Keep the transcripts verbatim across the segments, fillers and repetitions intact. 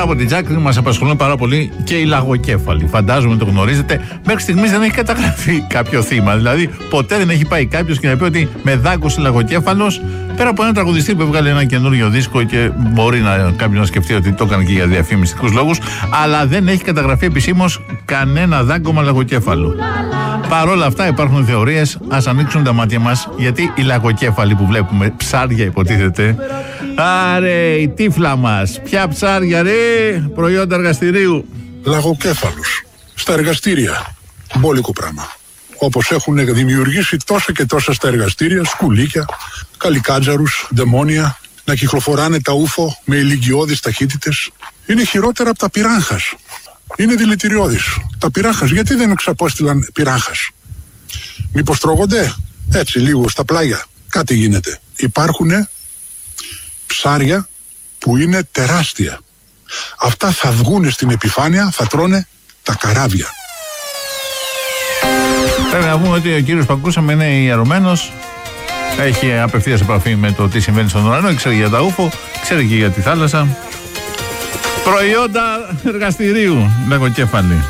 από την Τζάκρη μας απασχολούν πάρα πολύ και οι λαγοκέφαλοι. Φαντάζομαι το γνωρίζετε. Μέχρι στιγμής δεν έχει καταγραφεί κάποιο θύμα. Δηλαδή, ποτέ δεν έχει πάει κάποιος και να πει ότι με δάκωσε λαγοκέφαλος. Πέρα από ένα τραγουδιστή που έβγαλε ένα καινούριο δίσκο και μπορεί να, κάποιος να σκεφτεί ότι το έκανε και για διαφημιστικούς λόγους. Αλλά δεν έχει καταγραφεί επισήμως κανένα δάγκωμα λαγοκέφαλου. Παρ' όλα αυτά υπάρχουν θεωρίες. Ας ανοίξουν τα μάτια μας, γιατί οι λαγοκέφαλοι που βλέπουμε, ψάρια υποτίθεται. Άρε, η τύφλα μας. Ποια ψάρια, ρε, προϊόντα εργαστηρίου. Λαγοκέφαλους στα εργαστήρια. Μπόλικο πράγμα. Όπως έχουν δημιουργήσει τόσα και τόσα στα εργαστήρια, σκουλίκια, καλικάτζαρους, δαιμόνια, να κυκλοφοράνε τα ούφο με ηλικιώδεις ταχύτητες. Είναι χειρότερα από τα πυράγχας. Είναι δηλητηριώδης. Τα πυράγχας, γιατί δεν εξαπόστηλαν πυράγχας? Μήπως τρώγονται έτσι λίγο στα πλάγια? Κάτι γίνεται. Υπάρχουν ψάρια που είναι τεράστια. Αυτά θα βγουν στην επιφάνεια, θα τρώνε τα καράβια. Πρέπει να πούμε ότι ο κύριος που ακούσαμε είναι ιερωμένος. Έχει απευθείας επαφή με το τι συμβαίνει στον ουρανό, ξέρει για τα ούφο, ξέρει και για τη θάλασσα. Προϊόντα εργαστηρίου, λαγοκέφαλοι.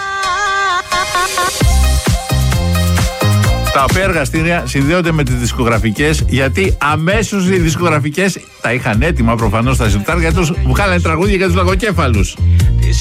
Τα οποία εργαστήρια συνδέονται με τις δισκογραφικές, γιατί αμέσως οι δισκογραφικές τα είχαν έτοιμα προφανώς στα σιρτάρια τους, βγάλανε τραγούδια για τους λαγοκέφαλους.